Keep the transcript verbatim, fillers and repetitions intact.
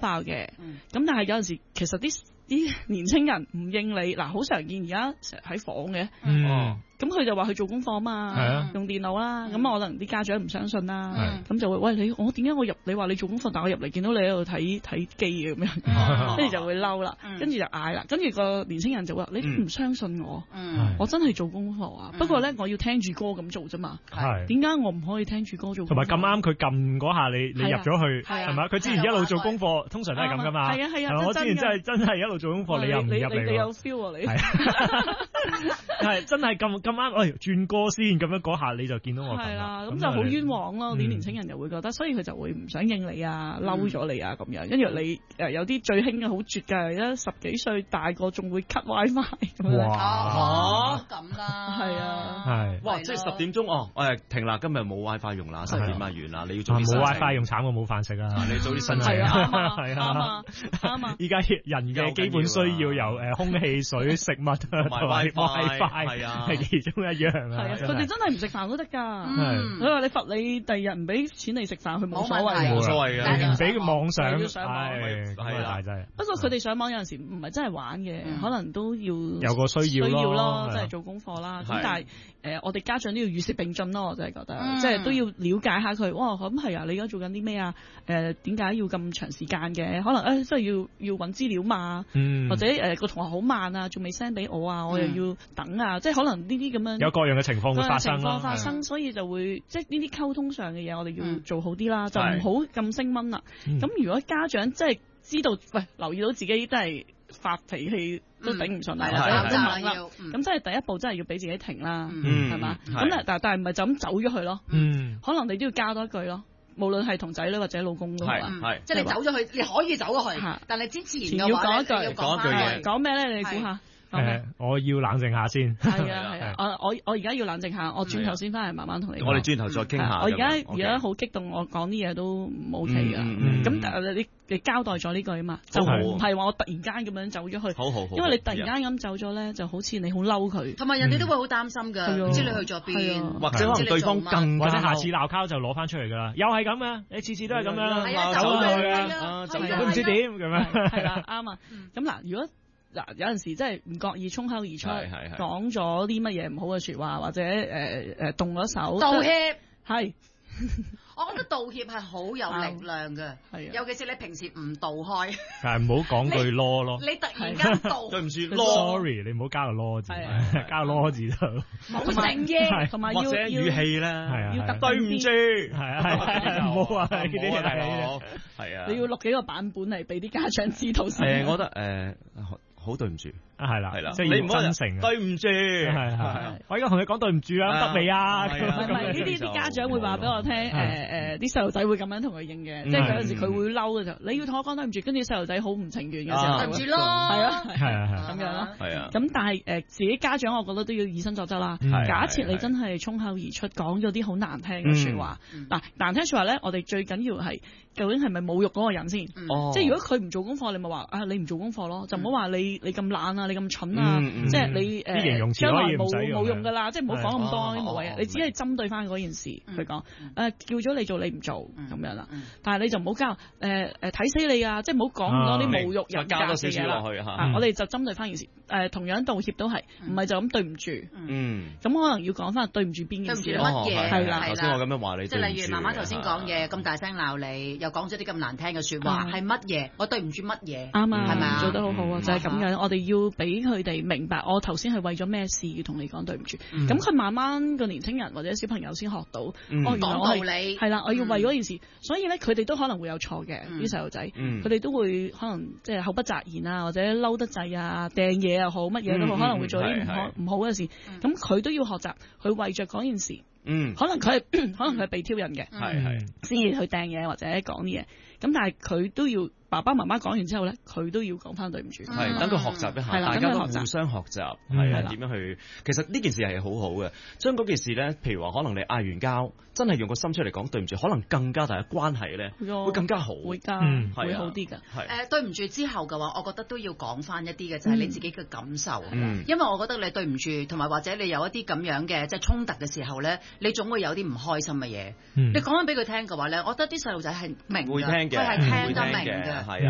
爆嘅。咁、嗯、但係有陣時其實啲啲年青人唔應你，嗱好常見而家成日喺房嘅。嗯咁佢就話去做功課嘛，啊、用電腦啦，咁、嗯、可能啲家長唔相信啦，咁、嗯、就會喂你，我點解我入你話你做功課，但我入嚟見到你喺度睇睇機嘅咁樣，跟住就會嬲啦，跟住就嗌啦，跟住個年輕人就話你唔相信我，嗯、我真係做功課啊，嗯、不過咧我要聽住歌咁做啫嘛，點解我唔可以聽住歌做？同埋咁啱佢撳嗰下你你入咗去係咪？佢之前一路做功課，通常都係咁噶嘛，係啊係啊，我之前真係真係一路做功課，你又唔入嚟，你有 feel 啊你，係真係咁。咁啱，喂轉歌先咁樣嗰下你就見到我係啦，咁就好冤枉咯。啲、嗯、年青人就會覺得，所以佢就會唔想應你啊，嬲咗你啊咁樣。跟住你誒有啲最興嘅好絕㗎，而家十幾歲大個仲會 cut WiFi 咁樣。 哇！咁啦， 係啊， 係。哇！即係十點鐘哦，誒停啦，今日冇 WiFi 用啦，十點啊完啦，你要早啲。冇 WiFi 用慘過冇飯食啊！你早啲申請。係啊，係啊，啱啊！依家人嘅基本需要由誒空氣、水、食物同埋 WiFi 係啊。其中一樣啊， 佢哋真係唔食飯都得㗎。佢話你罰你第二日唔俾錢你食飯，佢冇所謂， 冇所謂嘅，唔俾網上， 係係啊，真係。不過佢哋上網有陣時唔係真係玩嘅，可能都要有個需要咯， 即係做功課啦。咁但係誒，我哋家長都要與時並進咯，我真係覺得，即係都要了解下佢。哇，咁係啊，你而家做緊啲咩啊？誒，點解要咁長時間嘅？可能誒，即係要要揾資料嘛，或者誒個同學好慢啊，仲未 send 俾我啊，我又要等啊，即係可能呢啲咁樣有各樣嘅情況會發生情況發生，所以就會即係呢啲溝通上嘅嘢，我哋要做好啲啦，就唔好咁升溫啦。咁如果家長即係知道，喂，留意到自己真係發脾氣都頂唔順啦，或者都猛啦，咁真係第一步真係要俾自己停啦，係嘛？咁但但係唔係就咁走咗去咯，可能你都要加多一句咯。無論係同仔女或者老公都好啊， 即係你走咗去，你可以走咗去，但係之前要講一句， 要講一句嘢， 講咩咧？你估下？ 誒，我要冷靜下先。 係啊係啊，我我我而家要冷靜下，我轉頭先翻嚟慢慢同你講。 我哋轉頭再傾下。 我而家而家好激動，我講啲嘢都唔 OK 噶。咁但係你你交代咗呢句啊嘛，就唔係話我突然間咁樣走咗去。 好好好。 因為你突然間咁走咗咧，就好似你好嬲佢。 同埋人哋都會好擔心㗎，唔知你去咗邊， 或者可能對方更或者下次鬧交就攞翻出嚟㗎啦。又係咁啊！你次次都係咁樣，走咗去啊，走咗都唔知點咁樣。 係啦，啱啊。咁嗱，如果嗱，有陣時真係唔覺意衝口而出，講咗啲乜嘢唔好嘅説話，或者誒誒動咗手道歉， 係。 我覺得道歉係好有力量嘅，尤其是你平時唔道開， 係唔好講句囉咯。 你突然間道， 對唔住，sorry，你唔好加個囉字，加個囉字就冇誠意， 同埋要或者語氣啦， 要對唔住，係啊，唔好話呢啲大佬，係啊， 你要錄幾個版本嚟俾啲家長知道先。 誒，我覺得誒。好對唔住啊，係啦，係啦，即係你唔好真誠，對唔住，係係，我而家同你講對唔住啊，得未啊？ 唔係呢啲啲家長會話俾我聽，誒誒，啲細路仔會咁樣同佢應嘅，即係有陣時佢會嬲嘅時候，你要同我講對唔住，跟住細路仔好唔情願嘅時候， 對唔住咯， 係啊， 係啊，係咁樣咯， 係啊， 咁但係誒自己家長，我覺得都要以身作則啦。假設你真係衝口而出講咗啲好難聽嘅説話，嗱難聽説話咧，我哋最緊要係究竟係咪侮辱嗰個人先？即係如果佢唔做功課，你咪話啊你唔做功課咯，就唔好話你。你咁懶啊！你咁蠢啊！即係你誒將來冇冇用㗎啦！即係唔好講咁多啲無謂嘢，你只係針對翻嗰件事去講。誒叫咗你做你唔做咁樣啦，但係你就唔好交誒誒睇死你啊！即係唔好講咁多啲侮辱人格嘅嘢啦。我哋就針對翻件事誒，同樣道歉都係唔係就咁對唔住？嗯，咁可能要講翻對唔住邊件事？ 對唔住乜嘢？ 係啦， 頭先我咁樣話你， 即係例如媽媽頭先講嘢咁大聲鬧你，又講咗啲咁難聽嘅説話，係乜嘢？我對唔住乜嘢？ 啱啊， 係咪啊？ 做得好好啊，就係咁樣。我哋要俾佢哋明白，我頭先係為咗咩事要同你講對唔住。咁佢慢慢個年輕人或者小朋友先學到，哦，原來我係係啦，我要為嗰件事。所以咧，佢哋都可能會有錯嘅啲細路仔，佢哋都會可能即係口不擇言啊，或者嬲得滯啊，掟嘢又好，乜嘢都好，可能會做啲唔好唔好嘅事。咁佢都要學習去為着嗰件事。嗯，可能佢係可能佢係被挑釁嘅，係係先至去掟嘢或者講啲嘢。咁但係佢都要。爸爸媽媽講完之後咧，佢都要講翻對唔住， 係等佢學習一下，大家都互相學習，係啊點樣去？其實呢件事係好好嘅，將嗰件事咧，譬如話可能你嗌完交，真係用個心出嚟講對唔住，可能更加大嘅關係咧，會更加好， 會加會好啲㗎。 誒對唔住之後嘅話，我覺得都要講翻一啲嘅，就係你自己嘅感受，因為我覺得你對唔住，同埋或者你有一啲咁樣嘅即係衝突嘅時候咧，你總會有啲唔開心嘅嘢。你講翻俾佢聽嘅話咧，我覺得啲細路仔係明嘅，佢係聽得明嘅。係